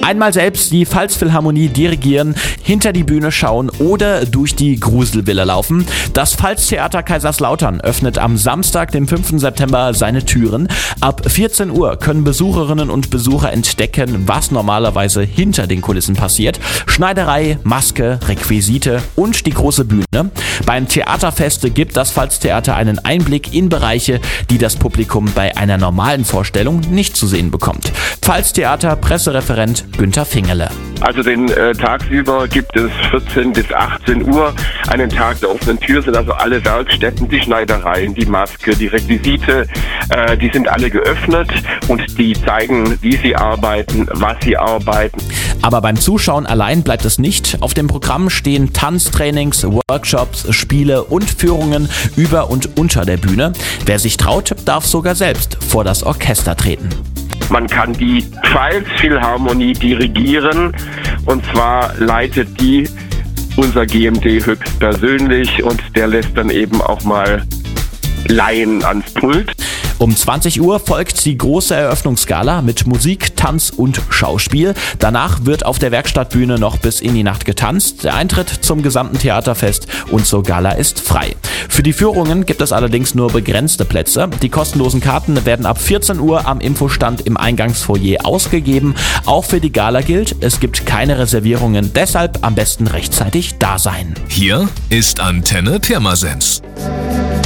Einmal selbst die Pfalzphilharmonie dirigieren, hinter die Bühne schauen oder durch die Gruselvilla laufen. Das Pfalztheater Kaiserslautern öffnet am Samstag, dem 5. September, seine Türen. Ab 14 Uhr können Besucherinnen und Besucher entdecken, was normalerweise hinter den Kulissen passiert. Schneiderei, Maske, Requisite und die große Bühne. Beim Theaterfest gibt das Pfalztheater einen Einblick in Bereiche, die das Publikum bei einer normalen Vorstellung nicht zu sehen bekommt. Pfalztheater Pressereferent Günther Fingele. Also den tagsüber gibt es 14 bis 18 Uhr einen Tag der offenen Tür, sind also alle Werkstätten, die Schneidereien, die Maske, die Requisite, die sind alle geöffnet und die zeigen, wie sie arbeiten, was sie arbeiten. Aber beim Zuschauen allein bleibt es nicht. Auf dem Programm stehen Tanztrainings, Workshops, Spiele und Führungen über und unter der Bühne. Wer sich traut, darf sogar selbst vor das Orchester treten. Man kann die Pfalzphilharmonie dirigieren und zwar leitet die unser GMD höchstpersönlich und der lässt dann eben auch mal Laien ans Pult. Um 20 Uhr folgt die große Eröffnungsgala mit Musik, Tanz und Schauspiel. Danach wird auf der Werkstattbühne noch bis in die Nacht getanzt. Der Eintritt zum gesamten Theaterfest und zur Gala ist frei. Für die Führungen gibt es allerdings nur begrenzte Plätze. Die kostenlosen Karten werden ab 14 Uhr am Infostand im Eingangsfoyer ausgegeben. Auch für die Gala gilt, es gibt keine Reservierungen, deshalb am besten rechtzeitig da sein. Hier ist Antenne Pirmasens.